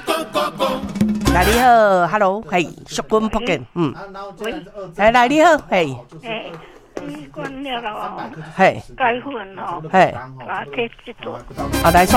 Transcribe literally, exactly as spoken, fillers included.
来你好 ，Hello， 嘿，淑君福建，嗯，哎来你好，嘿， 哎，你关了了哦， 嘿， 该混哦， 嘿， 把铁一段。 啊来。